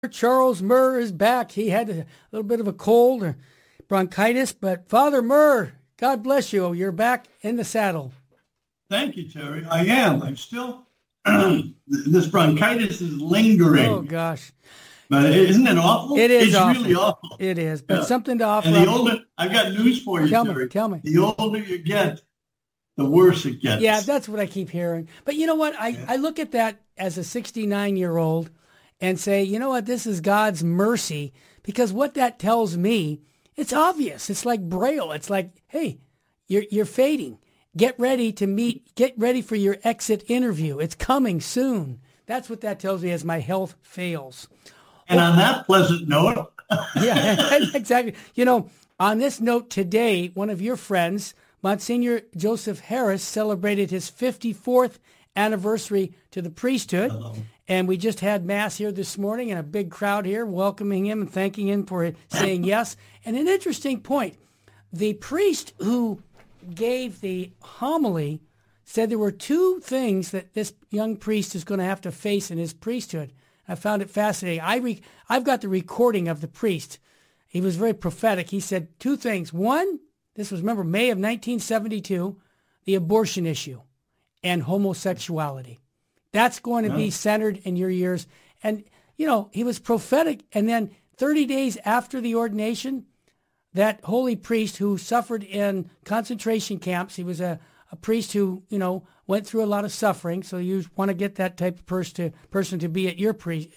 Charles Murr is back. He had a little bit of a cold or bronchitis, but Father Murr, God bless you. You're back in the saddle. Thank you, Terry. I am. I'm still, this bronchitis is lingering. Oh, gosh. But isn't it awful? It is it's awful. Really awful. It is, but something to offer. And the older, I've got news for you, Terry. Tell me. The older you get, the worse it gets. Yeah, that's what I keep hearing. But you know what? I look at that as a 69-year-old and say, you know what? This is God's mercy, because what that tells me, it's obvious. It's like Braille. It's like, hey, you're fading. Get ready to meet. Get ready for your exit interview. It's coming soon. That's what that tells me as my health fails. And on that pleasant note. Yeah, exactly. You know, on this note today, one of your friends, Monsignor Joseph Harris, celebrated his 54th anniversary to the priesthood. Hello. And we just had Mass here this morning and a big crowd here welcoming him and thanking him for saying yes. And an interesting point, the priest who gave the homily said there were two things that this young priest is going to have to face in his priesthood. I found it fascinating. I've got the recording of the priest. He was very prophetic. He said two things. One, this was, remember, May of 1972, the abortion issue and homosexuality. That's going to be centered in your years. And, you know, he was prophetic. And then 30 days after the ordination, that holy priest who suffered in concentration camps, he was a priest who, you know, went through a lot of suffering. So you want to get that type of person to be at your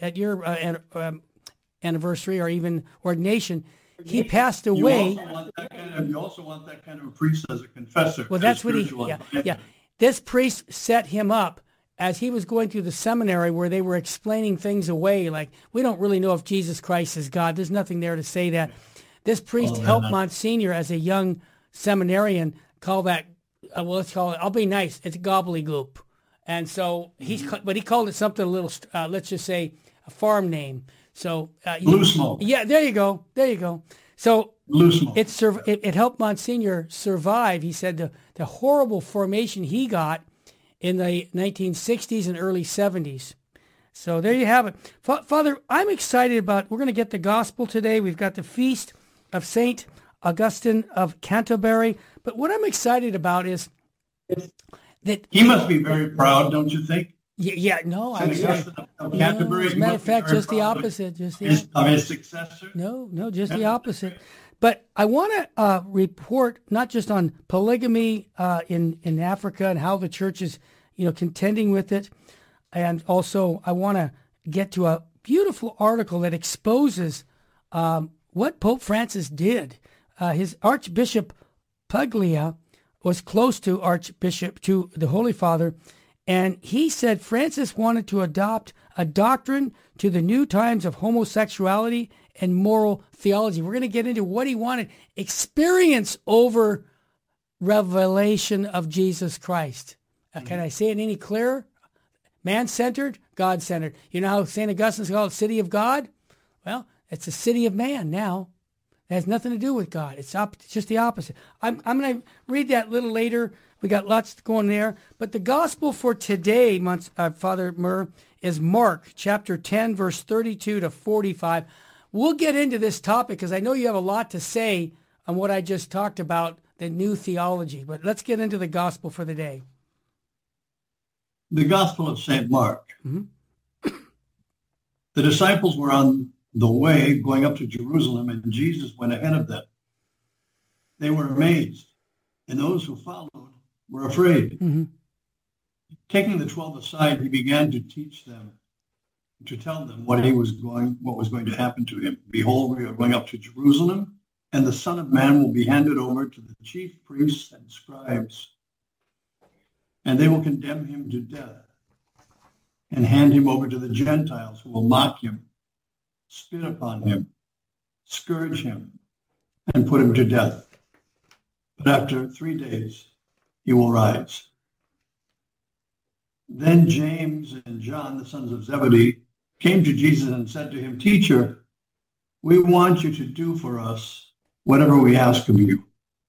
anniversary or even ordination. He passed away. You also want that kind of a priest as a confessor. Well, that's what yeah. This priest set him up as he was going through the seminary where they were explaining things away. Like, we don't really know if Jesus Christ is God. There's nothing there to say that. This priest helped Monsignor as a young seminarian call that, let's call it, I'll be nice, it's gobbledygook. And so but he called it something a little, let's just say, a farm name. So Blue smoke. Yeah, there you go. So Blue smoke. It helped Monsignor survive. He said the horrible formation he got in the 1960s and early 70s. So there you have it. Father, I'm excited about, we're going to get the gospel today. We've got the feast of St. Augustine of Canterbury. But what I'm excited about is that... He must be very proud, don't you think? Yeah, no. St. Augustine of Canterbury. As a matter of fact, just the opposite. Of his successor? No, just the opposite. But I want to report not just on polygamy in Africa and how the church is, you know, contending with it. And also I want to get to a beautiful article that exposes what Pope Francis did. His Archbishop Puglia was close to the Holy Father, and he said Francis wanted to adopt a doctrine to the new times of homosexuality and moral theology. We're going to get into what he wanted. Experience over revelation of Jesus Christ. Can I say it any clearer? Man-centered, God-centered. You know how St. Augustine's called City of God? Well, it's a city of man now. It has nothing to do with God. It's just the opposite. I'm going to read that a little later. We got lots going there. But the gospel for today, Father Murr, is Mark chapter 10, verse 32 to 45. We'll get into this topic because I know you have a lot to say on what I just talked about, the new theology. But let's get into the gospel for the day. The Gospel of St. Mark. Mm-hmm. The disciples were on the way going up to Jerusalem, and Jesus went ahead of them. They were amazed, and those who followed were afraid. Mm-hmm. Taking the 12 aside, he began to teach them, to tell them what was going to happen to him. Behold, we are going up to Jerusalem, and the Son of Man will be handed over to the chief priests and scribes, and they will condemn him to death and hand him over to the Gentiles, who will mock him, spit upon him, scourge him, and put him to death. But after 3 days, he will rise. Then James and John, the sons of Zebedee, came to Jesus and said to him, "Teacher, we want you to do for us whatever we ask of you."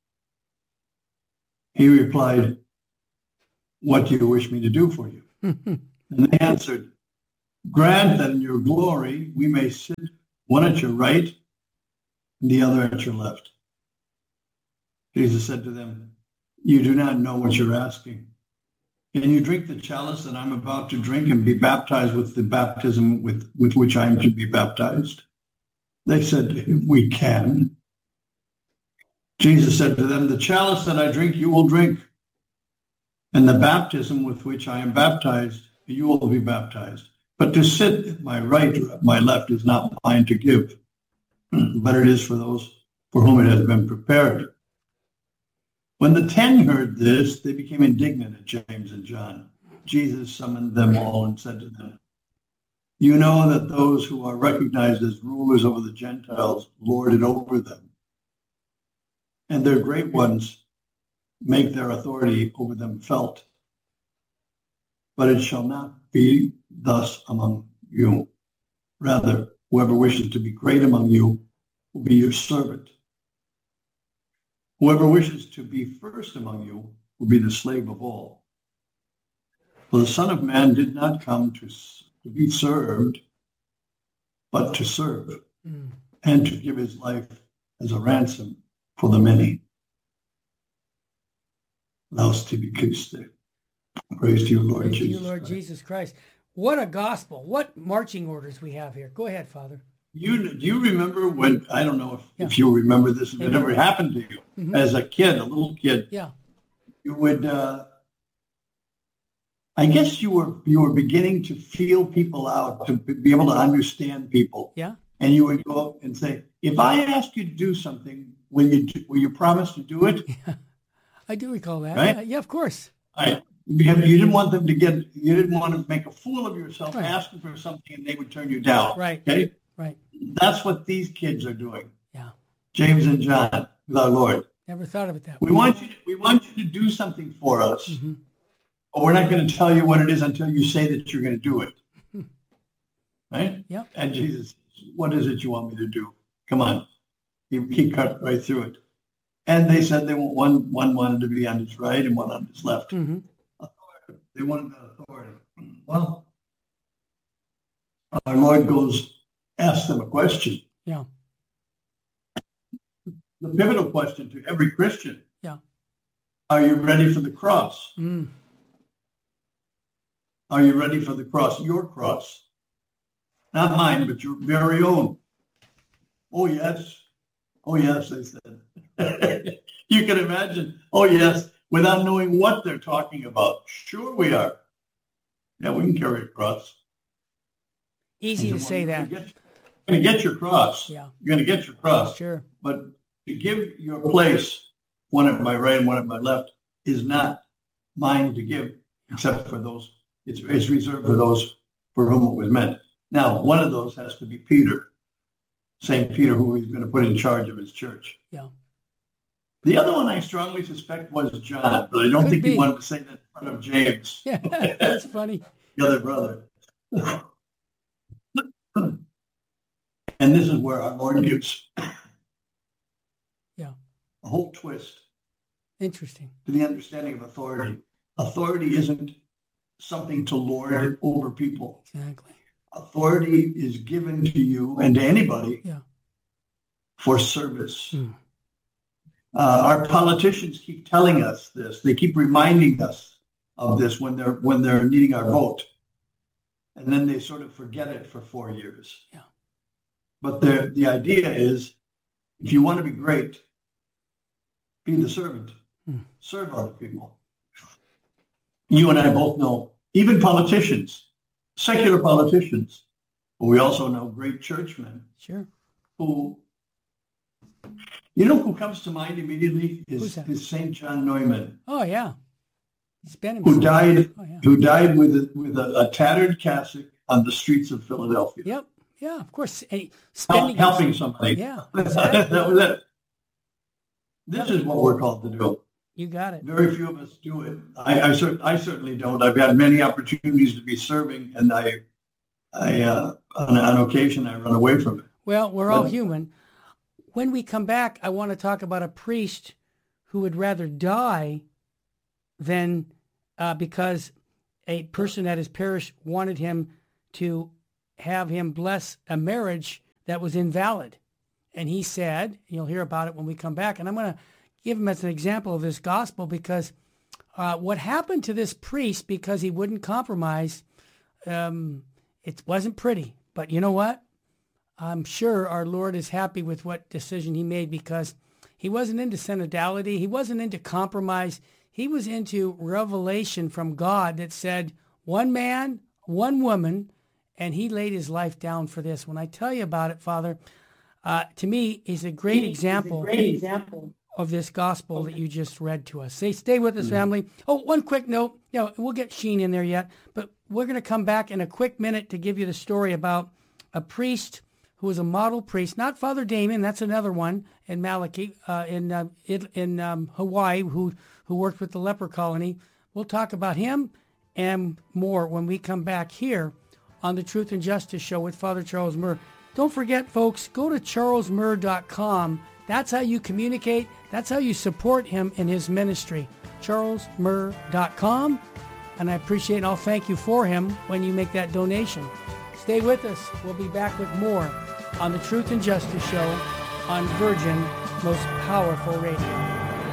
He replied, "What do you wish me to do for you?" And they answered, grant that in your glory we may sit one at your right and the other at your left. Jesus said to them, you do not know what you're asking. Can you drink the chalice that I'm about to drink and be baptized with the baptism with which I am to be baptized? They said, we can. Jesus said to them, the chalice that I drink, you will drink. And the baptism with which I am baptized, you will be baptized. But to sit at my right or at my left is not mine to give, but it is for those for whom it has been prepared. When the 10 heard this, they became indignant at James and John. Jesus summoned them all and said to them, you know that those who are recognized as rulers over the Gentiles lord it over them, and their great ones make their authority over them felt. But it shall not be thus among you. Rather, whoever wishes to be great among you will be your servant. Whoever wishes to be first among you will be the slave of all. For the Son of Man did not come to be served, but to serve, and to give his life as a ransom for the many. Laus tibi Christe. Praise to you, Lord Praise Jesus. to you, Lord Jesus Christ. What a gospel. What marching orders we have here. Go ahead, Father. Do you remember when, I don't know if you remember this, if it ever happened to you, as a kid, a little kid, you would, I guess you were beginning to feel people out, to be able to understand people. Yeah. And you would go up and say, if I ask you to do something, will you promise to do it? Yeah. I do recall that. Right? Yeah, of course. Right. Because you didn't want them you didn't want to make a fool of yourself asking for something and they would turn you down. Right. Okay? Right. That's what these kids are doing. Yeah. James and John, with our Lord. Never thought of it that way. We want you to do something for us, but we're not going to tell you what it is until you say that you're going to do it. Right? Yep. And Jesus, what is it you want me to do? Come on. He cut right through it. And they said one wanted to be on his right and one on his left. They wanted that authority. Well, our Lord asks them a question. Yeah. The pivotal question to every Christian. Yeah. Are you ready for the cross? Mm. Are you ready for the cross? Your cross. Not mine, but your very own. Oh, yes. Oh, yes, they said. You can imagine, oh, yes, without knowing what they're talking about. Sure we are. Yeah, we can carry a cross. Easy to say that. You're going to get your cross. Yeah. You're going to get your cross. Sure. But to give your place, one at my right and one at my left, is not mine to give, except for those. It's reserved for those for whom it was meant. Now, one of those has to be Peter. St. Peter, who he's going to put in charge of his church. Yeah. The other one I strongly suspect was John, but I don't think he wanted to say that in front of James. Yeah, that's funny. The other brother. And this is where our Lord gives a whole twist. Interesting. To the understanding of authority. Authority isn't something to lord over people. Exactly. Authority is given to you and to anybody for service. Our politicians keep telling us this. They keep reminding us of this when they're needing our vote. And then they sort of forget it for 4 years. Yeah. But the idea is, if you want to be great, be the servant. Serve other people. You and I both know, even politicians, secular politicians, but we also know great churchmen. Sure. Who, you know who comes to mind immediately is St. John Neumann. Oh, yeah. He's been who died with a tattered cassock on the streets of Philadelphia. Yep. Yeah, of course. Helping somebody. Yeah, exactly. That was it. This is what we're called to do. You got it. Very few of us do it. I certainly don't. I've had many opportunities to be serving, and I on occasion I run away from it. Well, we're all human. When we come back, I want to talk about a priest who would rather die than because a person at his parish wanted him to have him bless a marriage that was invalid. And he said, you'll hear about it when we come back, and I'm going to give him as an example of this gospel because what happened to this priest because he wouldn't compromise, it wasn't pretty. But you know what? I'm sure our Lord is happy with what decision he made because he wasn't into synodality. He wasn't into compromise. He was into revelation from God that said, one man, one woman, and he laid his life down for this. When I tell you about it, Father, to me, is a great example of this gospel that you just read to us. Stay with us, family. Oh, one quick note. We'll get Sheen in there yet, but we're going to come back in a quick minute to give you the story about a priest who was a model priest, not Father Damien, that's another one in Malachi, in Hawaii, who worked with the leper colony. We'll talk about him and more when we come back here on the Truth and Justice Show with Father Charles Murr. Don't forget, folks, go to charlesmurr.com. That's how you communicate. That's how you support him in his ministry. charlesmurr.com. And I appreciate and I'll thank you for him when you make that donation. Stay with us. We'll be back with more on the Truth and Justice Show on Virgin Most Powerful Radio.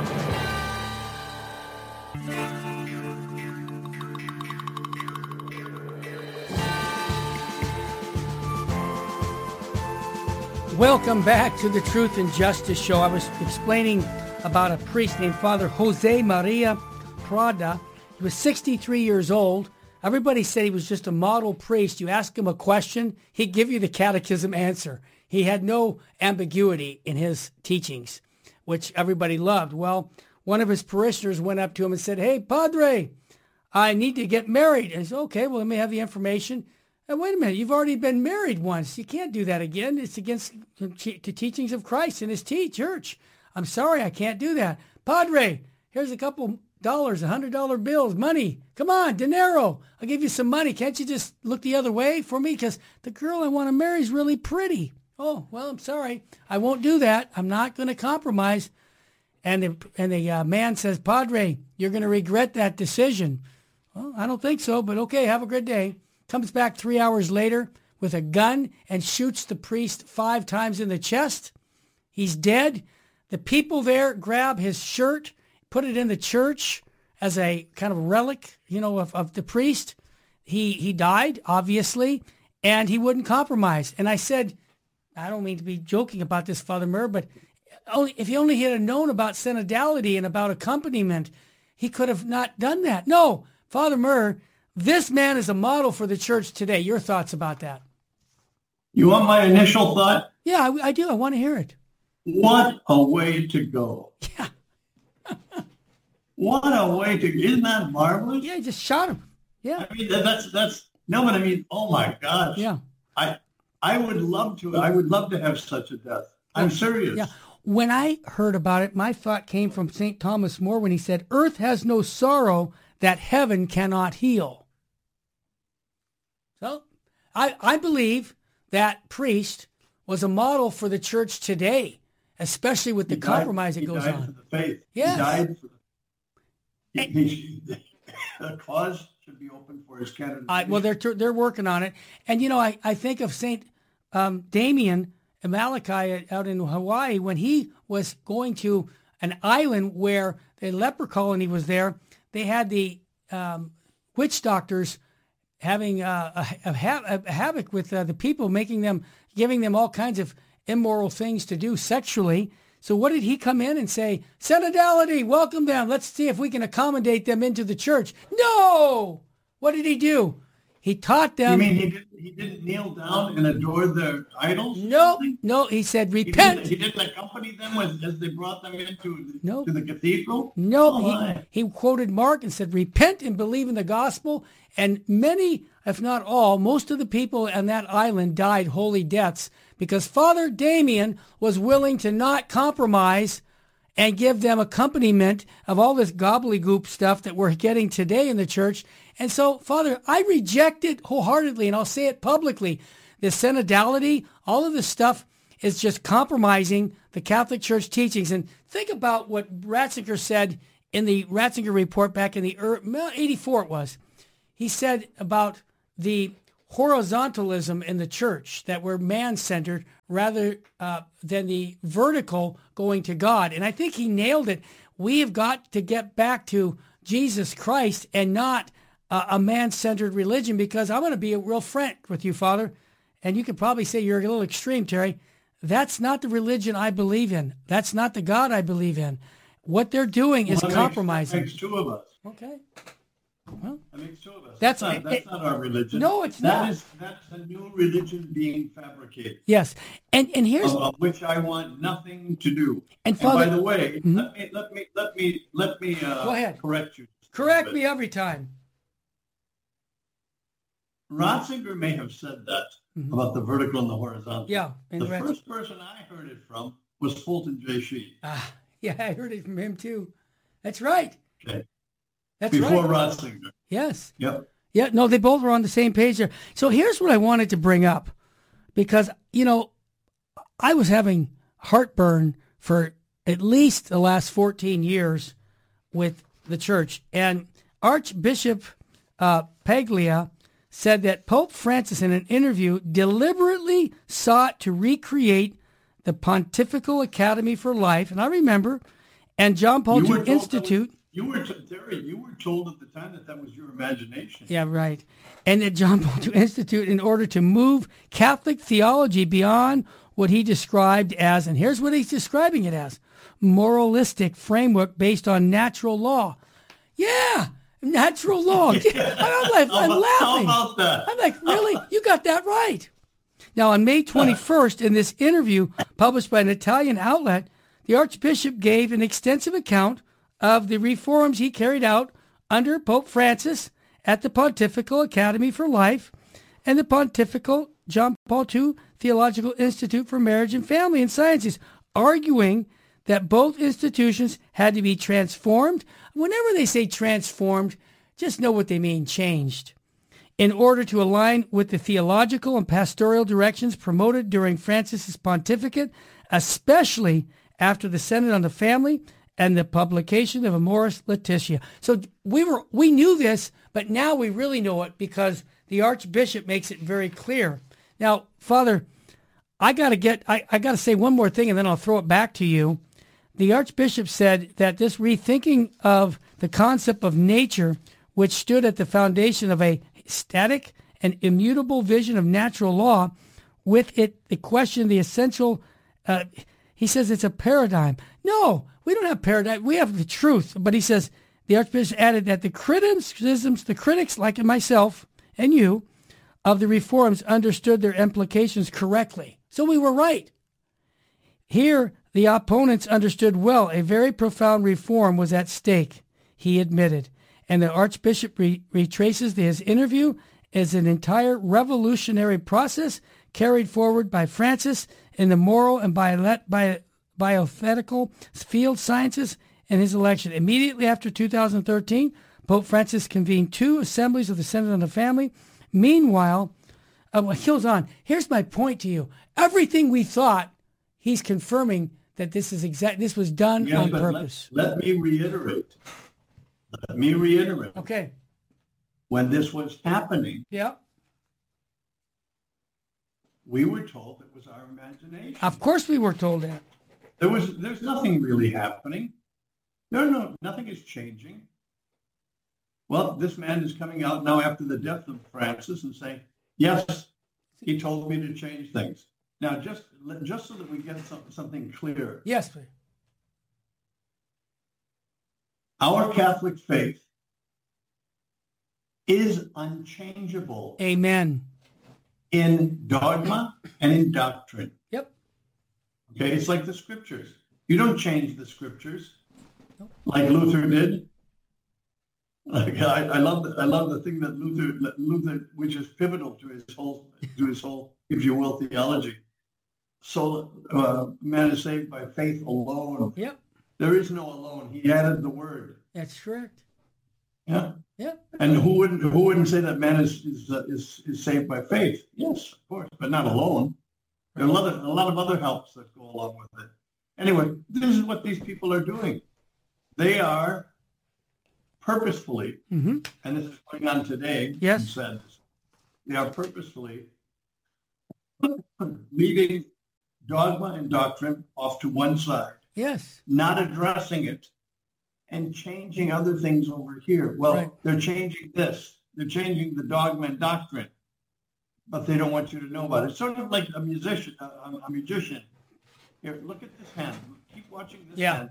Welcome back to the Truth and Justice Show. I was explaining about a priest named Father Jose Maria Prada. He was 63 years old. Everybody said he was just a model priest. You ask him a question, he'd give you the catechism answer. He had no ambiguity in his teachings, which everybody loved. Well, one of his parishioners went up to him and said, "Hey, Padre, I need to get married." And he said, "Okay, well, let me have the information." And wait a minute, you've already been married once. You can't do that again. It's against the teachings of Christ and his church. I'm sorry, I can't do that. "Padre, here's a couple dollars, $100 bills, money. Come on, dinero. I'll give you some money. Can't you just look the other way for me? Because the girl I want to marry is really pretty." "Oh, well, I'm sorry. I won't do that. I'm not going to compromise." And the man says, "Padre, you're going to regret that decision." "Well, I don't think so, but okay, have a good day." Comes back 3 hours later with a gun and shoots the priest 5 times in the chest. He's dead. The people there grab his shirt, put it in the church as a kind of relic, of the priest. He died, obviously, and he wouldn't compromise. And I said, I don't mean to be joking about this, Father Murr, but if he only had known about synodality and about accompaniment, he could have not done that. No, Father Murr, this man is a model for the church today. Your thoughts about that? You want my initial thought? Yeah, I do. I want to hear it. What a way to go. Yeah. What a way to, isn't that marvelous? Yeah, he just shot him. Yeah. I mean, that's, no, but I mean, oh my gosh. Yeah. I would love to have such a death. I'm serious. Yeah. When I heard about it, my thought came from St. Thomas More when he said, "Earth has no sorrow that heaven cannot heal." So I believe that priest was a model for the church today, especially with the compromise that goes on. He died for the faith. Yes. He died for the cause should be open for his candidacy. Well, they're working on it. And, I think of St. Damien and Malachi out in Hawaii when he was going to an island where the leper colony was there. They had the witch doctors having a havoc with the people, giving them all kinds of immoral things to do sexually. So what did he come in and say? "Synodality, welcome them. Let's see if we can accommodate them into the church." No! What did he do? He taught them. You mean he didn't kneel down and adore their idols? No, he said, "Repent." He didn't accompany them as they brought them into to the cathedral? No, he quoted Mark and said, "Repent and believe in the gospel." And many, if not all, most of the people on that island died holy deaths because Father Damien was willing to not compromise and give them accompaniment of all this gobbledygook stuff that we're getting today in the church. And so, Father, I reject it wholeheartedly, and I'll say it publicly. The synodality, all of this stuff is just compromising the Catholic Church teachings. And think about what Ratzinger said in the Ratzinger report back in the 84 it was. He said about the horizontalism in the church, that we're man-centered rather than the vertical going to God. And I think he nailed it. We have got to get back to Jesus Christ and not a man-centered religion, because I'm going to be a real frank with you, Father, and you could probably say you're a little extreme, Terry. That's not the religion I believe in. That's not the God I believe in. What they're doing is compromising. That makes two of us. Okay. Well, that makes two of us. That's not our religion. No, it's not. That's a new religion being fabricated. Yes, and here's of which I want nothing to do. And Father, by the way, let me go ahead. Correct you. Correct me every time. Ratzinger may have said that about the vertical and the horizontal. Yeah. The first person I heard it from was Fulton J. Sheen. Yeah, I heard it from him too. That's right. Okay. That's Before right. Ratzinger. Yes. Yep. Yeah, no, they both were on the same page there. So here's what I wanted to bring up, because, I was having heartburn for at least the last 14 years with the church. And Archbishop Paglia said that Pope Francis, in an interview, deliberately sought to recreate the Pontifical Academy for Life. And I remember, and John Paul II Institute. You were told at the time that was your imagination. Yeah, right. And that John Paul II Institute, in order to move Catholic theology beyond what he described as, and here's what he's describing it as, moralistic framework based on natural law. Yeah, natural law. I'm laughing. How about that? I'm like, really? You got that right. Now, on May 21st, in this interview published by an Italian outlet, the Archbishop gave an extensive account of the reforms he carried out under Pope Francis at the Pontifical Academy for Life and the Pontifical John Paul II Theological Institute for Marriage and Family and Sciences, arguing that both institutions had to be transformed. Whenever they say transformed, just know what they mean, changed, in order to align with the theological and pastoral directions promoted during Francis's pontificate, especially after the Synod on the Family and the publication of Amoris Laetitia. So we knew this, but now we really know it because the Archbishop makes it very clear. Now, Father, I got to say one more thing, and then I'll throw it back to you. The Archbishop said that this rethinking of the concept of nature, which stood at the foundation of a static and immutable vision of natural law, with it the question, the essential, he says it's a paradigm. No, we don't have paradigm. We have the truth. But he says, the Archbishop added that the critics like myself and you of the reforms understood their implications correctly. So we were right. Here, the opponents understood well a very profound reform was at stake, he admitted. And the Archbishop retraces his interview as an entire revolutionary process carried forward by Francis in the moral and bioethical field sciences and his election. Immediately after 2013, Pope Francis convened 2 assemblies of the Synod on the Family. Meanwhile, he goes on. Here's my point to you. Everything we thought, he's confirming that this was done on purpose. Let me reiterate. Okay. When this was happening, yeah, we were told it was our imagination. Of course we were told that. There's nothing really happening. Nothing is changing. Well, this man is coming out now after the death of Francis and saying, yes, he told me to change things. Now, just so that we get something clear. Yes, please. Our Catholic faith is unchangeable. Amen. In dogma and in doctrine. Yep. Okay, it's like the scriptures. You don't change the scriptures like Luther did. Like I love the thing that Luther, which is pivotal to his whole, if you will, theology. So man is saved by faith alone. Yep. There is no alone. He added the word. That's correct. Yeah. Yeah. And who wouldn't say that man is saved by faith? Yes, of course, but not alone. There are a lot of other helps that go along with it. Anyway, this is what these people are doing. They are purposefully, and this is going on today, yes, said, They are purposefully leaving dogma and doctrine off to one side. Yes. Not addressing it and changing other things over here. Well, right. They're changing this. They're changing the dogma and doctrine, but they don't want you to know about it. It's sort of like a musician. Here, look at this hand. Keep watching this hand.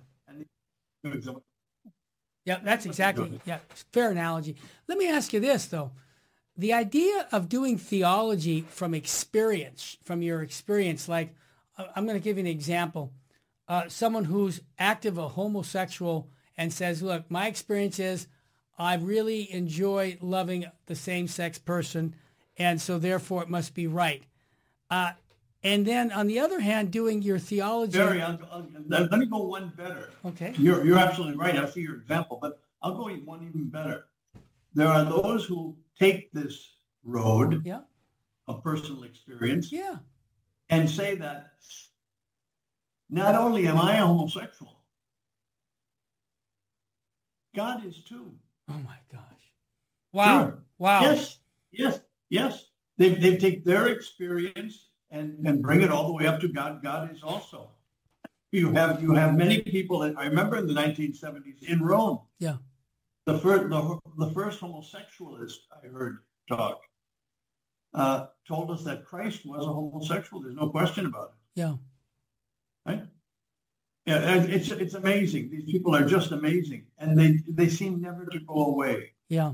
Yeah, that's exactly, fair analogy. Let me ask you this, though. The idea of doing theology from experience, from your experience, like, I'm going to give you an example. Someone who's active, a homosexual, and says, look, my experience is I really enjoy loving the same-sex person, and so therefore it must be right. And then, on the other hand, doing your theology... let me go one better. Okay. You're absolutely right. I see your example, but I'll go one even better. There are those who take this road of personal experience and say that not only am I a homosexual, God is too. Oh, my gosh. Wow. Sure. Wow. Yes. They take their experience and bring it all the way up to God. God is also. You have many people that I remember in the 1970s in Rome. Yeah. The first homosexualist I heard talk told us that Christ was a homosexual. There's no question about it. Yeah. Right? Yeah, it's amazing. These people are just amazing, and they seem never to go away. Yeah.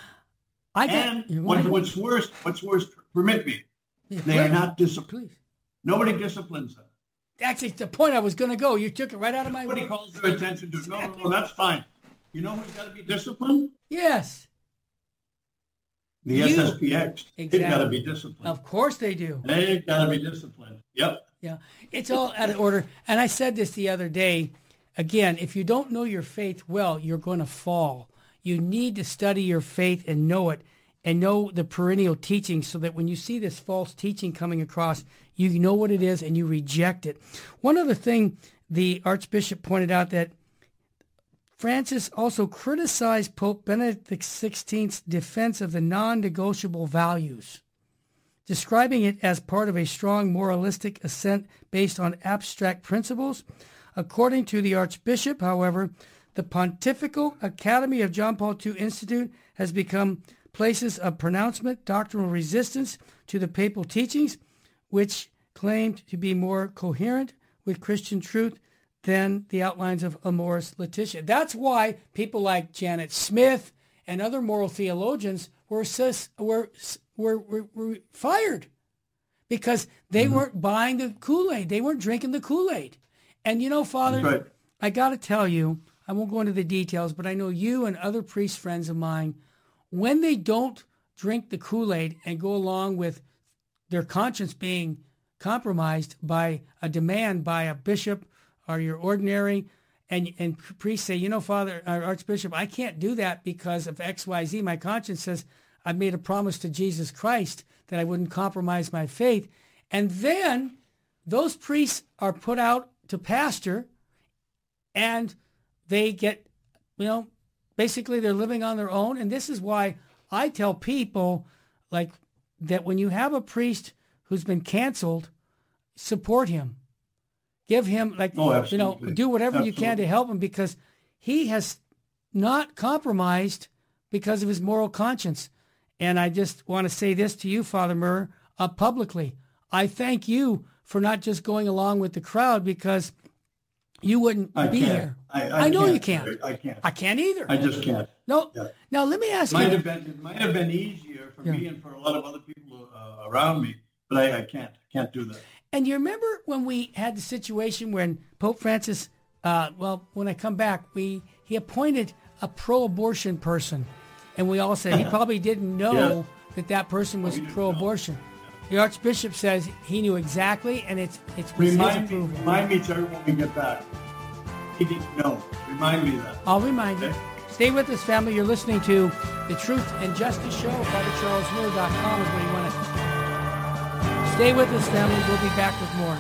What's worse, permit me. They are not disciplined. Please. Nobody disciplines them. That's the point I was going to go. You took it right out of my... Nobody calls their attention to it. No, that's fine. You know who's got to be disciplined? Yes. The SSPX. Exactly. They've got to be disciplined. Of course they do. They've got to be disciplined. Yep. Yeah. It's all out of order. And I said this the other day. Again, if you don't know your faith well, you're going to fall. You need to study your faith and know it, and know the perennial teaching, so that when you see this false teaching coming across, you know what it is and you reject it. One other thing the Archbishop pointed out, that Francis also criticized Pope Benedict XVI's defense of the non-negotiable values, describing it as part of a strong moralistic assent based on abstract principles. According to the Archbishop, however, the Pontifical Academy of John Paul II Institute has become places of pronouncement, doctrinal resistance to the papal teachings, which claimed to be more coherent with Christian truth than the outlines of Amoris Laetitia. That's why people like Janet Smith and other moral theologians were fired, because they weren't buying the Kool-Aid. They weren't drinking the Kool-Aid. And you know, Father, right. I got to tell you, I won't go into the details, but I know you and other priest friends of mine, when they don't drink the Kool-Aid and go along with their conscience being compromised by a demand by a bishop or your ordinary, and priests say, you know, Father, Archbishop, I can't do that because of X, Y, Z. My conscience says I've made a promise to Jesus Christ that I wouldn't compromise my faith. And then those priests are put out to pasture, and they get, basically they're living on their own. And this is why I tell people, like, that when you have a priest who's been canceled, support him. Give him, do whatever you can to help him, because he has not compromised because of his moral conscience. And I just want to say this to you, Father Murr, publicly. I thank you for not just going along with the crowd, because you wouldn't be here. I know you can't. I can't. I can't either. I just can't. No. Yeah. Now, let me ask you. It might have been easier for me and for a lot of other people around me, but I can't. I can't do that. And you remember when we had the situation when Pope Francis, when I come back, he appointed a pro-abortion person. And we all said he probably didn't know that person was pro-abortion. The Archbishop says he knew exactly, and it's remind me, sir, when we get back. He didn't know. Remind me that. I'll remind you. Stay with us, family. You're listening to The Truth and Justice Show. FatherCharlesMiller.com is where you want to. Stay with us, family. We'll be back with more.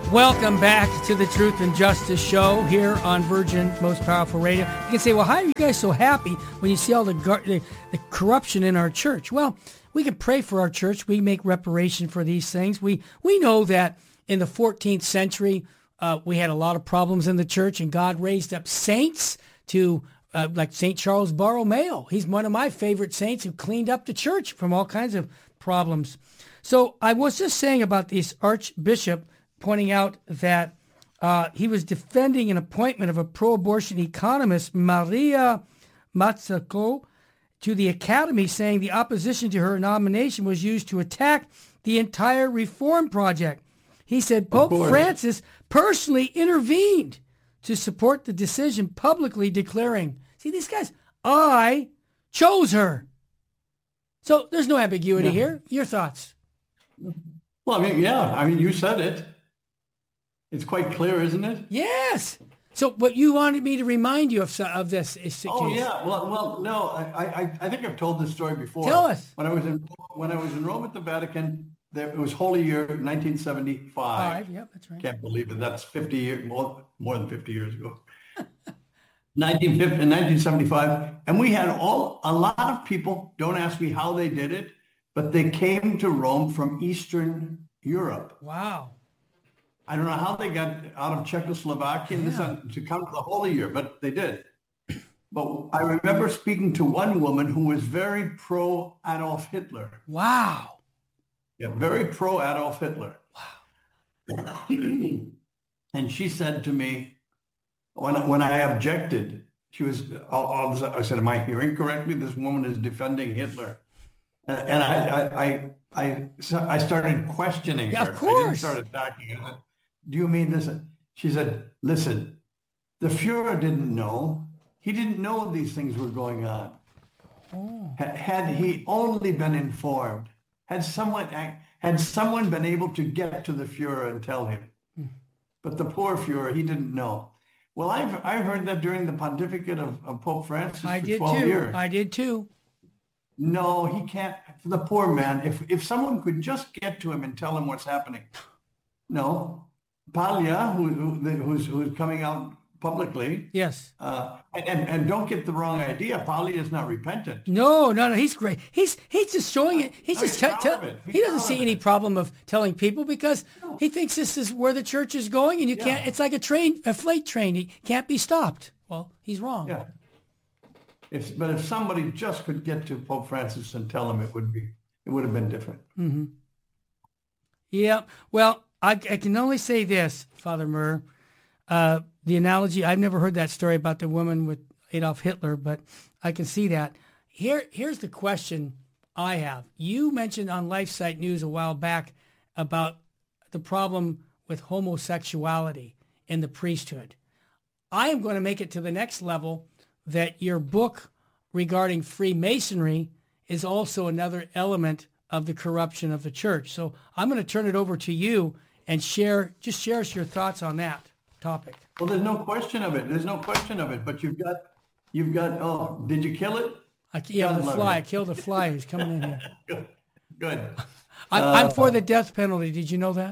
Welcome back to the Truth and Justice Show here on Virgin Most Powerful Radio. You can say, well, how are you guys so happy when you see all the corruption in our church? Well, we can pray for our church. We make reparation for these things. We know that in the 14th century, we had a lot of problems in the church, and God raised up saints to, like St. Charles Borromeo. He's one of my favorite saints who cleaned up the church from all kinds of problems. So I was just saying about this archbishop pointing out that he was defending an appointment of a pro-abortion economist, Maria Mazzucato, to the academy, saying the opposition to her nomination was used to attack the entire reform project. He said Pope Francis personally intervened to support the decision, publicly declaring, see these guys, I chose her. So there's no ambiguity here. Your thoughts? Well, I mean, you said it. It's quite clear, isn't it? Yes. So what you wanted me to remind you of this is yeah. Well, no. I think I've told this story before. Tell us. When I was in Rome at the Vatican, it was Holy Year 1975. Yeah, that's right. Can't believe it. That's 50 years more than 50 years ago. 1975, and we had a lot of people. Don't ask me how they did it, but they came to Rome from Eastern Europe. Wow. I don't know how they got out of Czechoslovakia to come to the Holy Year, but they did. But I remember speaking to one woman who was very pro-Adolf Hitler. Wow. Yeah, very pro-Adolf Hitler. Wow. And she said to me, when I objected, I said, am I hearing correctly? This woman is defending Hitler. And I started questioning her. Of course. I didn't start attacking her. Do you mean this? She said, listen, the Fuhrer didn't know. He didn't know these things were going on. Oh. Had he only been informed, had someone been able to get to the Fuhrer and tell him. But the poor Fuhrer, he didn't know. Well, I heard that during the pontificate of Pope Francis for 12 years. I did too. No, he can't. For the poor man, if someone could just get to him and tell him what's happening. No. Paglia, who's coming out publicly. Yes. And don't get the wrong idea. Paglia is not repentant. No. He's great. He's just showing it. He's just he doesn't see any problem of telling people because he thinks this is where the church is going, and you can't. It's like a freight train. It can't be stopped. Well, he's wrong. Yeah. But if somebody just could get to Pope Francis and tell him, it would have been different. Mm-hmm. Yeah. Well, I can only say this, Father Murr. The analogy, I've never heard that story about the woman with Adolf Hitler, but I can see that. Here's the question I have. You mentioned on LifeSite News a while back about the problem with homosexuality in the priesthood. I am going to make it to the next level that your book regarding Freemasonry is also another element of the corruption of the church. So I'm going to turn it over to you and share us your thoughts on that topic. Well, there's no question of it. But you've got, did you kill it? I killed a fly who's coming in here. Good. I'm for the death penalty. Did you know that?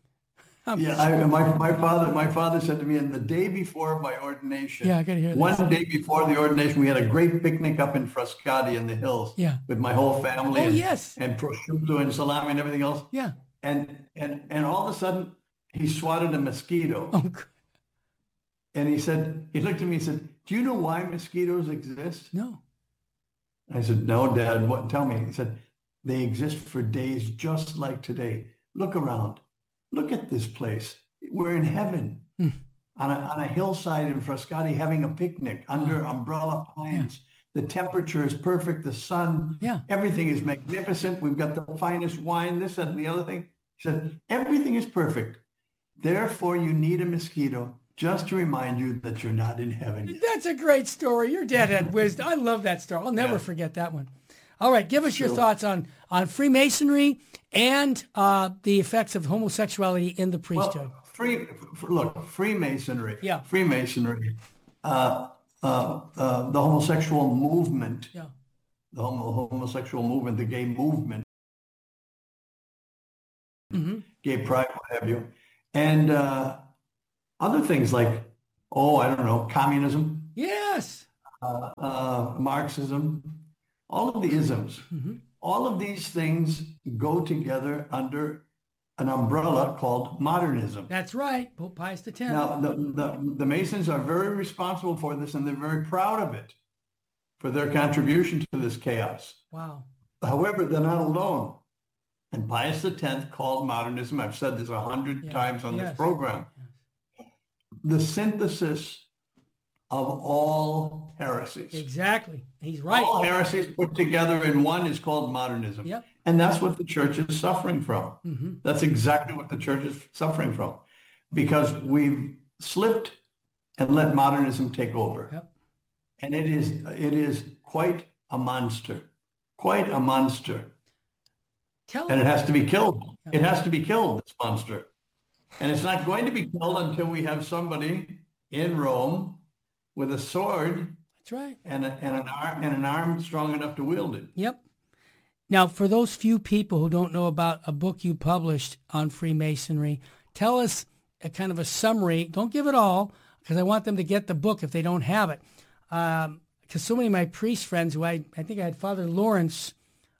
My father said to me, in the day before my ordination, I got to hear this. One day before the ordination, we had a great picnic up in Frascati in the hills with my whole family. And prosciutto and salami and everything else. Yeah. And all of a sudden, he swatted a mosquito. Oh, and he looked at me and said, do you know why mosquitoes exist? No. I said, no, Dad, tell me. He said, they exist for days just like today. Look around. Look at this place. We're in heaven on a hillside in Frascati having a picnic under umbrella pines. The temperature is perfect. The sun, everything is magnificent. We've got the finest wine, this, that, and the other thing. He said, everything is perfect. Therefore, you need a mosquito just to remind you that you're not in heaven. That's a great story. Your dad had wisdom. I love that story. I'll never forget that one. All right, give us your thoughts on Freemasonry and the effects of homosexuality in the priesthood. Well, Freemasonry. Yeah. Freemasonry. The homosexual movement. Yeah. The homosexual movement, the gay movement, gay pride, what have you, and other things like, oh, I don't know, communism, Yes. Marxism, all of the isms. Mm-hmm. All of these things go together under an umbrella called modernism. That's right. Pope Pius X. Now, the Masons are very responsible for this, and they're very proud of it, for their contribution to this chaos. Wow. However, they're not alone. And Pius X called modernism, I've said this 100 times on this program, the synthesis of all heresies. Exactly. He's right. All heresies put together in one is called modernism. Yep. And that's what the church is suffering from. Mm-hmm. That's exactly what the church is suffering from, because we've slipped and let modernism take over. Yep. And it is quite a monster, quite a monster. And it has to be killed. It has to be killed, this monster. And it's not going to be killed until we have somebody in Rome with a sword. That's right. And an arm strong enough to wield it. Yep. Now, for those few people who don't know about a book you published on Freemasonry, tell us a kind of a summary. Don't give it all, because I want them to get the book if they don't have it. Because so many of my priest friends, who I think I had Father Lawrence,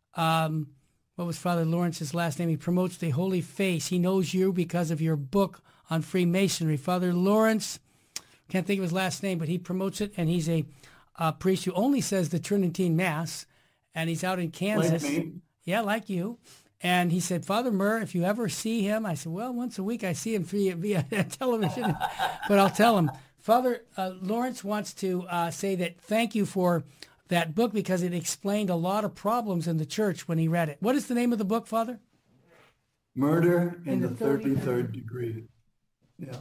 what was Father Lawrence's last name? He promotes the Holy Face. He knows you because of your book on Freemasonry. Father Lawrence, can't think of his last name, but he promotes it, and he's a priest who only says the Tridentine Mass, and he's out in Kansas. Like me. Yeah, like you. And he said, Father Murr, if you ever see him, I said, well, once a week I see him via television, but I'll tell him. Father Lawrence wants to say that thank you for that book, because it explained a lot of problems in the church when he read it. What is the name of the book, Father? Murder in the 33rd degree. Yeah.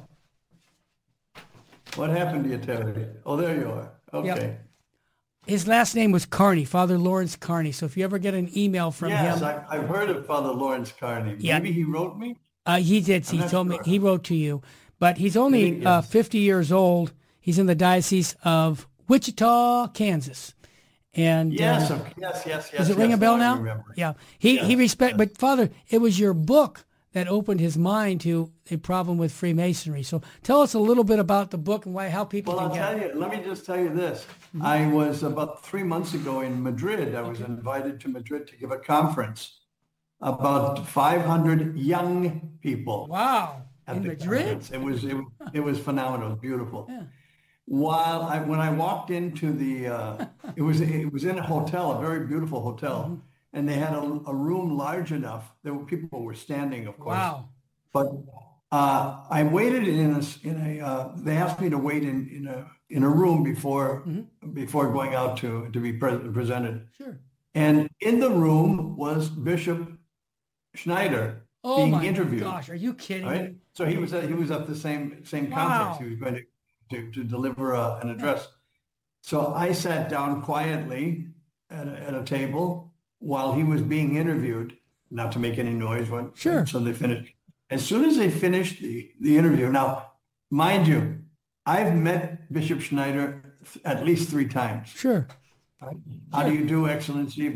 What happened to you, Terry? Oh, there you are. Okay. Yep. His last name was Carney, Father Lawrence Carney. So if you ever get an email from him. Yes, I've heard of Father Lawrence Carney. Yeah. Maybe he wrote me? He did. He told me he wrote to you. But he's only 50 years old. He's in the Diocese of Wichita, Kansas. And yes. Does it ring a bell now? Yeah. He respect. But Father, it was your book that opened his mind to a problem with Freemasonry. So tell us a little bit about the book and how people can get it. Let me just tell you this. Mm-hmm. I was about 3 months ago in Madrid. I was invited to Madrid to give a conference. About 500 young people. Wow. In Madrid? It was phenomenal. It was beautiful. Yeah. When I walked into the, it was in a hotel, a very beautiful hotel. Mm-hmm. And they had a room large enough. People were standing, of course. Wow! But I waited they asked me to wait in a room before going out to be presented. Sure. And in the room was Bishop Schneider being interviewed. Oh my gosh! Are you kidding me? So he was at the same conference. He was going to deliver an address. So I sat down quietly at a table while he was being interviewed, not to make any noise. Sure. So they finished. As soon as they finished the interview, now, mind you, I've met Bishop Schneider at least 3 times. Sure. Right? How do you do, Excellency?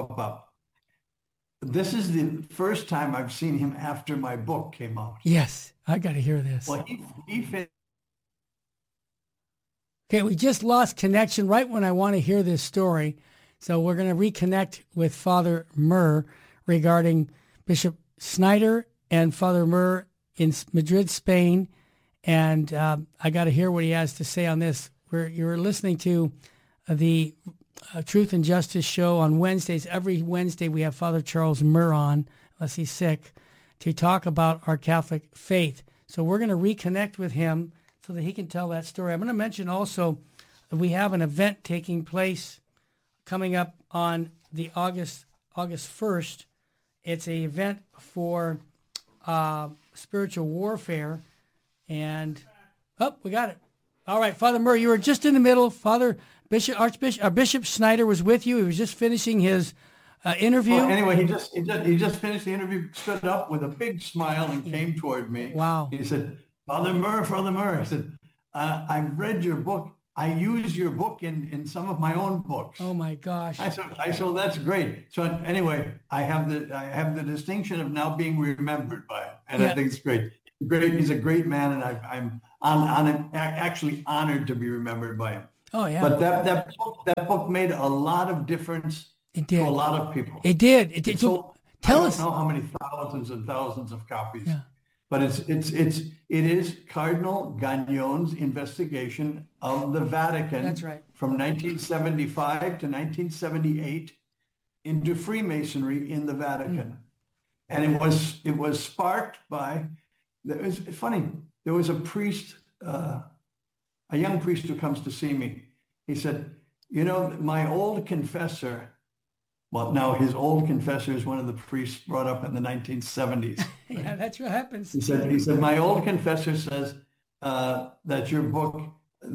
This is the first time I've seen him after my book came out. Yes, I got to hear this. Well, he finished. Okay, we just lost connection right when I want to hear this story. So we're going to reconnect with Father Murr regarding Bishop Schneider and Father Murr in Madrid, Spain. And I got to hear what he has to say on this. You're listening to the Truth and Justice show on Wednesdays. Every Wednesday we have Father Charles Murr on, unless he's sick, to talk about our Catholic faith. So we're going to reconnect with him so that he can tell that story. I'm going to mention also that we have an event taking place coming up on the August 1st. It's an event for spiritual warfare. And, we got it. All right, Father Murr, you were just in the middle. Bishop Schneider was with you. He was just finishing his interview. Well, anyway, he just finished the interview, stood up with a big smile and came toward me. Wow. He said, Father Murr. I said, I've read your book. I use your book in some of my own books. Oh my gosh! I said, that's great. So anyway, I have the distinction of now being remembered by it, and I think it's great. He's a great man, and I'm actually honored to be remembered by him. Oh yeah. But that book made a lot of difference It to did. a lot of people. It did. It did. So Tell I us. don't know how many thousands and thousands of copies. Yeah. But it is Cardinal Gagnon's investigation of the Vatican. That's right. From 1975 to 1978 into Freemasonry in the Vatican. And it was sparked by, it's funny, there was a priest, a young priest who comes to see me. He said, my old confessor, well, now his old confessor is one of the priests brought up in the 1970s. Yeah, that's what happens. He said, my old confessor says that your book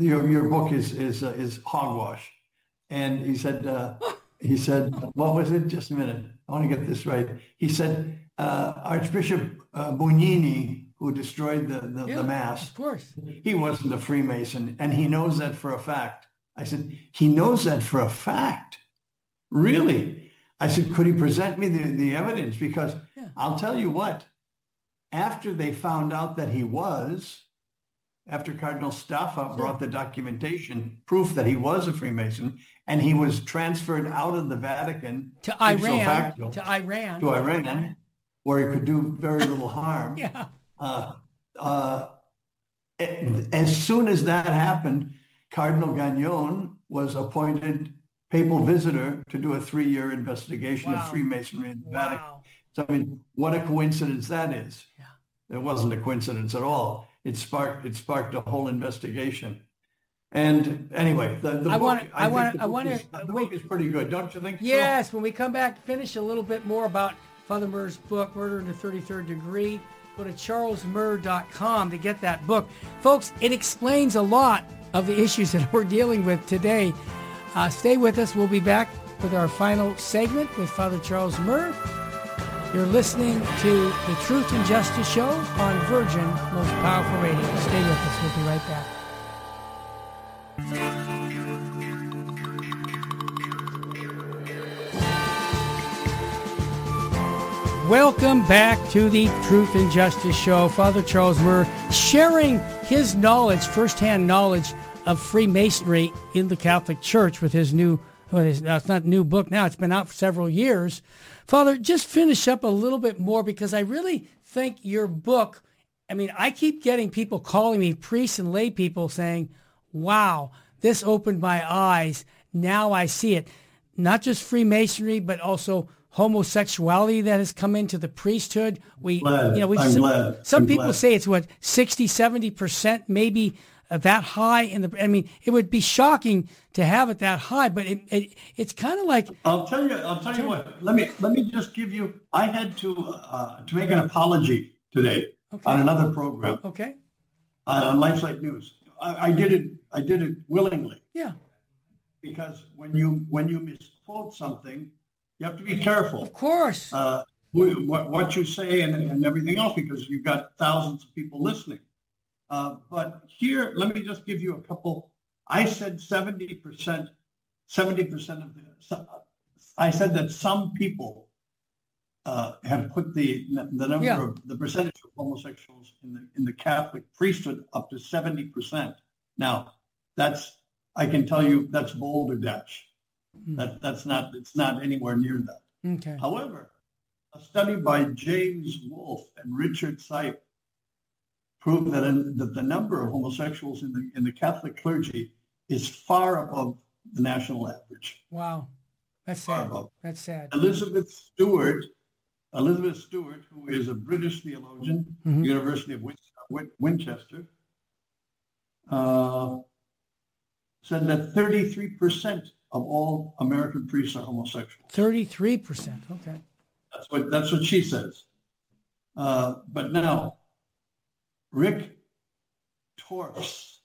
is hogwash. And he said, what was it? Just a minute. I want to get this right. He said, Archbishop Bugnini, who destroyed the Mass, of course, he wasn't a Freemason, and he knows that for a fact. I said, he knows that for a fact? Really? I said, could he present me the evidence? Because I'll tell you what, after they found out that he was, after Cardinal Staffa brought the documentation, proof that he was a Freemason, and he was transferred out of the Vatican to Iran, where he could do very little harm. Yeah. As soon as that happened, Cardinal Gagnon was appointed papal visitor to do a 3-year investigation of Freemasonry in the Vatican. So, I mean, what a coincidence that is. Yeah. It wasn't a coincidence at all. It sparked a whole investigation. And anyway, the book is pretty good, don't you think? Yes. When we come back, finish a little bit more about Father Murr's book, Murder in the 33rd Degree. Go to charlesmurr.com to get that book. Folks, it explains a lot of the issues that we're dealing with today. Stay with us. We'll be back with our final segment with Father Charles Murr. You're listening to the Truth and Justice Show on Virgin Most Powerful Radio. Stay with us. We'll be right back. Welcome back to the Truth and Justice Show. Father Charles Murr sharing his knowledge, firsthand knowledge of Freemasonry in the Catholic Church with his new, it's not a new book now, it's been out for several years. Father, just finish up a little bit more, because I really think your book, I mean, I keep getting people calling me, priests and lay people, saying, wow, this opened my eyes. Now I see it. Not just Freemasonry, but also homosexuality that has come into the priesthood. Some people say it's 60, 70%, maybe that high it would be shocking to have it that high, but it's kind of like. I'll tell you what. Let me just give you. I had to make an apology today on another program. Okay. On LifeSite News. I did it willingly. Yeah. Because when you misquote something, you have to be careful. Of course. What you say and everything else, because you've got thousands of people listening. But here, let me just give you a couple. I said 70% I said that some people have put the number of the percentage of homosexuals in the Catholic priesthood up to 70%. Now, I can tell you that's balderdash. It's not anywhere near that. Okay. However, a study by James Wolfe and Richard Sipe proved that the number of homosexuals in the Catholic clergy is far above the national average. Wow, that's sad. That's sad. Elizabeth Stewart, who is a British theologian, University of Winchester, said that 33% of all American priests are homosexual. 33%. Okay. That's what she says. But now, Rick Torfs,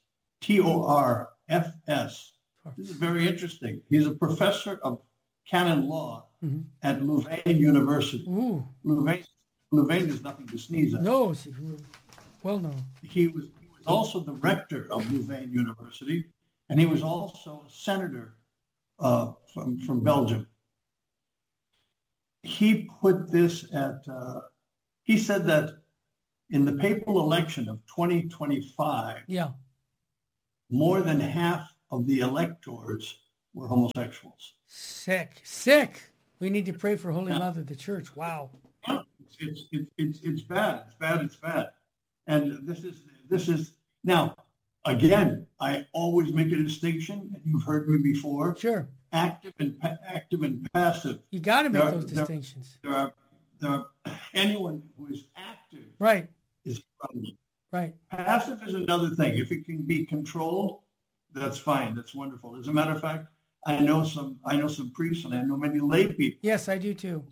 Torfs. This is very interesting. He's a professor of canon law at Louvain University. Ooh. Louvain is nothing to sneeze at. No, well known. He was also the rector of Louvain University, and he was also a senator from Belgium. He put this at. He said that in the papal election of 2025, Yeah. more than half of the electors were homosexuals. Sick. We need to pray for Holy Mother, the Church. Wow. Yeah, it's bad. It's bad. And this is now, again, I always make a distinction, and you've heard me before. Sure. Active and passive. You got to make those distinctions. There are anyone who is active, right, is a problem. Right. Passive is another thing. If it can be controlled, that's fine. That's wonderful. As a matter of fact, I know some priests, and I know many lay people. Yes, I do too.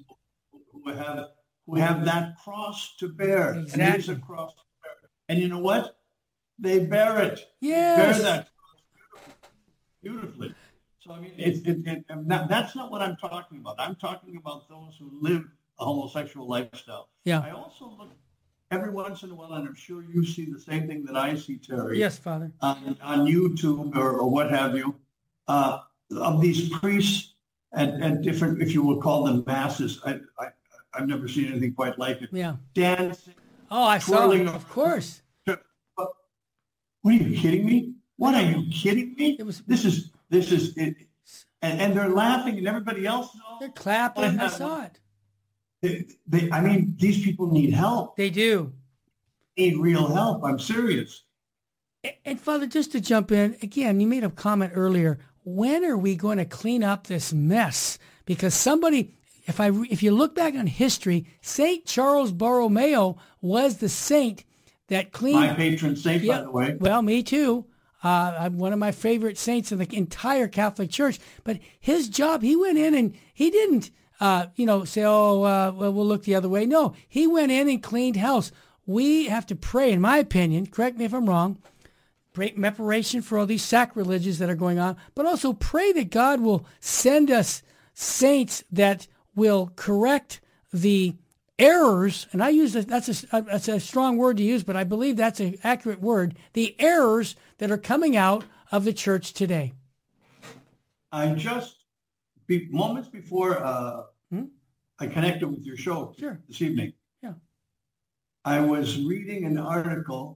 Who have that cross to bear. Exactly. And it is a cross to bear. And you know what? They bear it. Yes. They bear that cross beautifully. So, I mean, that's not what I'm talking about. I'm talking about those who live a homosexual lifestyle. Yeah. I also look every once in a while, and I'm sure you see the same thing that I see, Terry. Yes, Father. On YouTube or what have you, of these priests and different, if you will call them masses. I've never seen anything quite like it. Yeah. Dancing. Oh, I saw it. Of course. What are you kidding me? What are you kidding me? This is it. And they're laughing, and everybody else is all. They're clapping. I saw it. I mean, these people need help. They do. Need real help. I'm serious. And Father, just to jump in, again, you made a comment earlier. When are we going to clean up this mess? Because somebody, if you look back on history, St. Charles Borromeo was the saint that cleaned. My patron saint, by the way. Well, me too. I'm one of my favorite saints in the entire Catholic Church. But his job, he went in and he didn't, say, well, we'll look the other way. No, he went in and cleaned house. We have to pray, in my opinion, correct me if I'm wrong, pray reparation for all these sacrileges that are going on, but also pray that God will send us saints that will correct the errors, and I use that's a strong word to use, but I believe that's an accurate word, the errors that are coming out of the church today. I just, moments before I connected with your show this evening, I was reading an article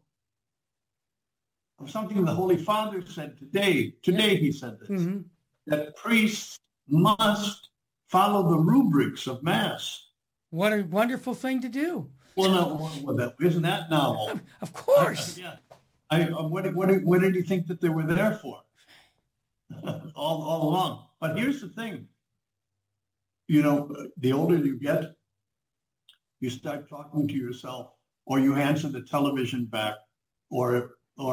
of something the Holy Father said today. Today he said this, that priests must follow the rubrics of Mass. What a wonderful thing to do. Well, isn't that novel? Of course. Yeah. What did you think that they were there for? all along. But here's the thing. The older you get, you start talking to yourself, or you answer the television back, or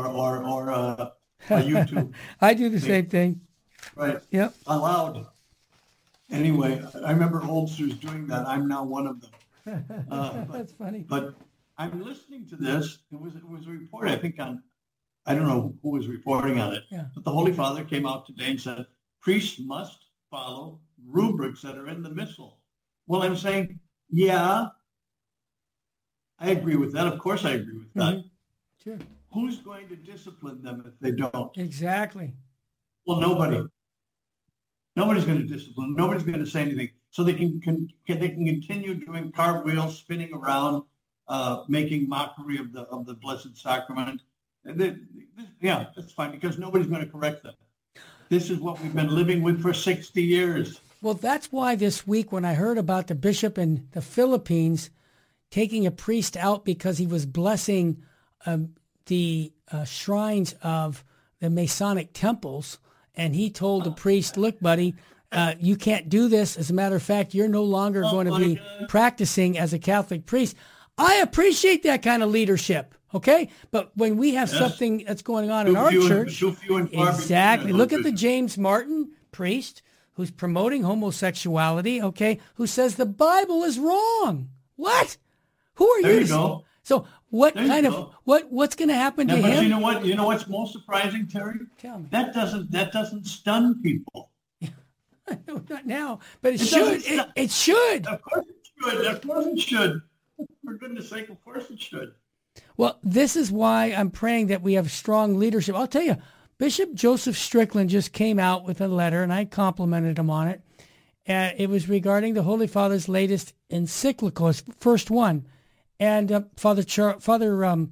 YouTube. I do the same thing. Right. Yep. Aloud. Anyway, I remember oldsters doing that. I'm now one of them. That's funny. But I'm listening to this. It was a report, I think, I don't know who was reporting on it, but the Holy Father came out today and said, priests must follow rubrics that are in the Missal. Well, I'm saying, yeah, I agree with that. Of course I agree with that. Sure. Who's going to discipline them if they don't? Exactly. Well, nobody. Nobody's going to discipline. Nobody's going to say anything. So they can continue doing cartwheels, spinning around, making mockery of the Blessed Sacrament. That's fine because nobody's going to correct them. This is what we've been living with for 60 years. Well, that's why this week when I heard about the bishop in the Philippines taking a priest out because he was blessing the shrines of the Masonic temples, and he told the priest, look, buddy, you can't do this. As a matter of fact, you're no longer going to be practicing as a Catholic priest. I appreciate that kind of leadership, okay? But when we have something that's going on in our church, exactly. Look at the James Martin priest who's promoting homosexuality, okay, who says the Bible is wrong. What? Who are there you? You go. So what's going to happen to him? But you know what's most surprising, Terry? Tell me. That doesn't stun people. No, not now, but it should. It should. Of course it should. Of course it should. For goodness sake, of course it should. Well, this is why I'm praying that we have strong leadership. I'll tell you, Bishop Joseph Strickland just came out with a letter, and I complimented him on it. It was regarding the Holy Father's latest encyclical, his first one. And Father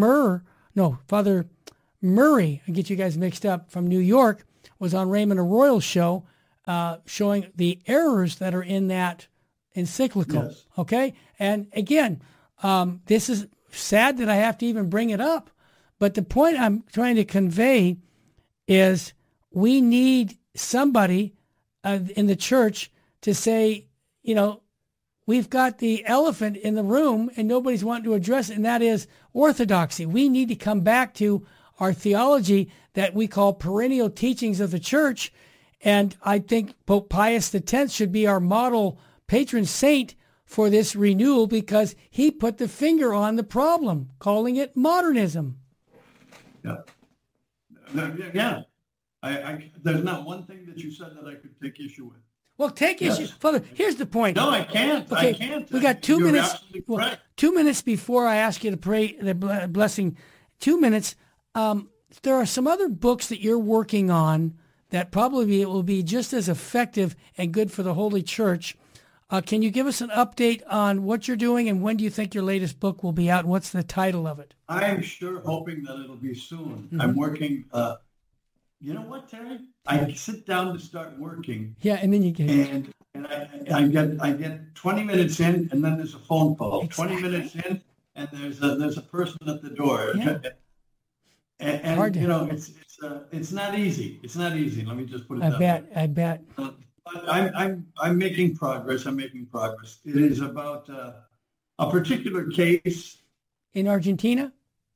Murray, I get you guys mixed up, from New York, was on Raymond Arroyo's show showing the errors that are in that encyclical. Yes. Okay? And again, this is sad that I have to even bring it up, but the point I'm trying to convey is we need somebody in the church to say, we've got the elephant in the room and nobody's wanting to address it, and that is orthodoxy. We need to come back to our theology that we call perennial teachings of the church, and I think Pope Pius X should be our model patron saint for this renewal because he put the finger on the problem, calling it modernism. Yeah. Yeah. There's not one thing that you said that I could take issue with. Well, take issue. Father, here's the point. No, I can't. Okay, I can't. We got 2 You're minutes. absolutely Well, correct. 2 minutes before I ask you to pray the blessing. 2 minutes. There are some other books that you're working on that probably will be just as effective and good for the Holy Church. Can you give us an update on what you're doing and when do you think your latest book will be out and what's the title of it? I'm sure hoping that it'll be soon. Mm-hmm. I'm working. You know what, Terry? I sit down to start working. Yeah, and then you get And I get 20 minutes in, and then there's a phone call. Exactly. 20 minutes in, and there's a person at the door. Yeah. And Hard to- it's not easy. It's not easy. Let me just put it that way. I bet. But I'm making progress. I'm making progress. It is about a particular case In Argentina?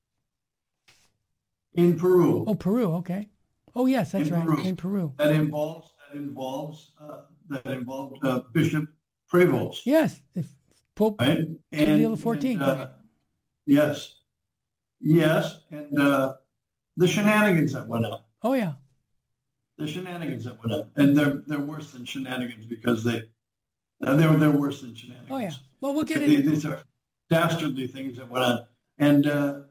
in Peru. Oh, Peru. Okay. Oh, yes, that's In right. Peru. In Peru. that involved Bishop Prevost. Yes, the Pope Right? Leo XIV. Yes. And the shenanigans that went on. Oh, yeah. The shenanigans that went on. And they're worse than shenanigans because they're worse than shenanigans. Oh, yeah. Well, we'll get into These are dastardly things that went on. And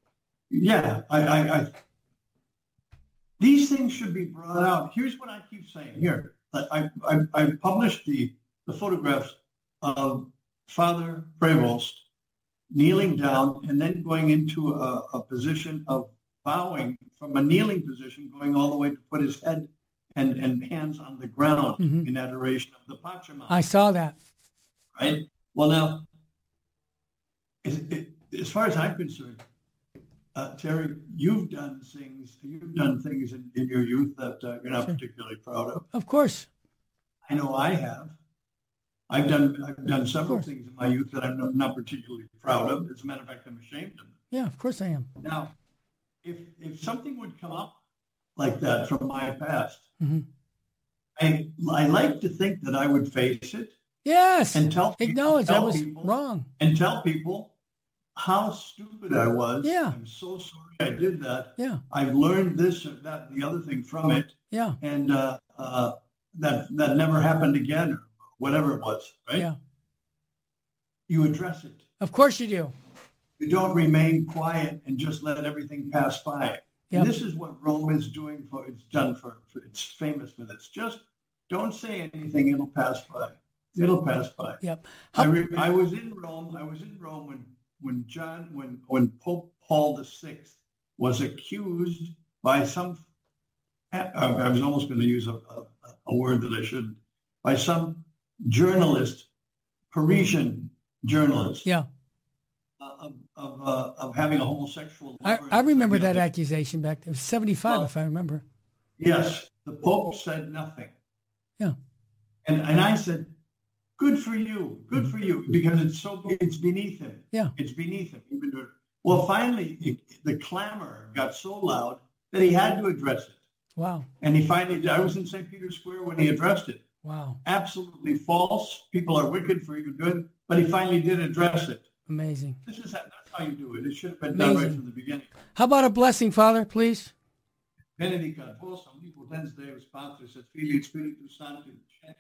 I these things should be brought out. Here's what I keep saying here. I published the photographs of Father Prevost kneeling down and then going into a position of bowing from a kneeling position, going all the way to put his head and hands on the ground in adoration of the Pachamama. I saw that. Right? Well, now, as far as I'm concerned, Terry, you've done things in your youth that you're not particularly proud of. Of course. I know I have. I've done several things in my youth that I'm not particularly proud of. As a matter of fact, I'm ashamed of them. Yeah, of course I am. Now, if something would come up like that from my past, I like to think that I would face it. Yes. And acknowledge I was wrong. And tell people how stupid I was. Yeah. I'm so sorry I did that. Yeah. I've learned this or that, the other thing from it. Yeah. And that never happened again or whatever it was, right? Yeah. You address it. Of course you do. You don't remain quiet and just let everything pass by. Yep. And this is what Rome is doing it's famous for this. Just don't say anything, it'll pass by. It'll pass by. Yep. I was in Rome when Pope Paul VI was accused by some, I was almost going to use a word that I shouldn't, by some journalist, Parisian journalist. Yeah. Of having a homosexual lover. I remember that accusation back then. It was 75, if I remember. Yes. The Pope said nothing. Yeah. And I said, good for you. Good for you. Because it's beneath him. Yeah. It's beneath him. Well, finally, the clamor got so loud that he had to address it. Wow. And I was in St. Peter's Square when he addressed it. Wow. Absolutely false. People are wicked for even doing it. But he finally did address it. Amazing. That's how you do it. It should have been done right from the beginning. How about a blessing, Father, please? Benedicat vos omnipotens Deus Patris et Filii et Spiritus Sancti.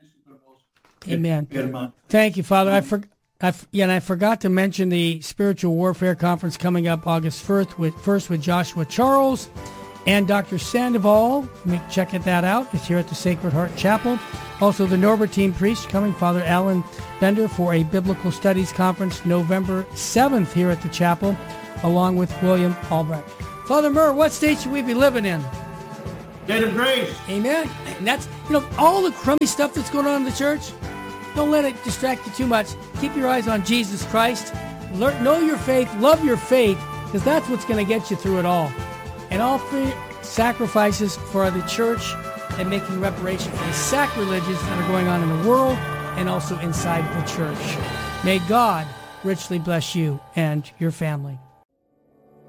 Amen. Thank you, Father. I forgot to mention the Spiritual Warfare Conference coming up August 1st with Joshua Charles and Dr. Sandoval. Check that out. It's here at the Sacred Heart Chapel. Also, the Norbertine priest coming, Father Alan Bender, for a Biblical Studies Conference November 7th here at the chapel, along with William Albrecht. Father Murr, what state should we be living in? State of grace. Amen. And that's, all the crummy stuff that's going on in the church, don't let it distract you too much. Keep your eyes on Jesus Christ. Know your faith, love your faith, because that's what's going to get you through it all. And all three sacrifices for the church and making reparation for the sacrileges that are going on in the world and also inside the church. May God richly bless you and your family.